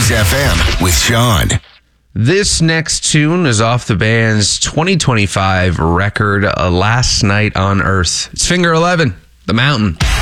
Kiss FM with Sean. This next tune is off the band's 2025 record, Last Night on Earth. It's Finger 11, The Mountain.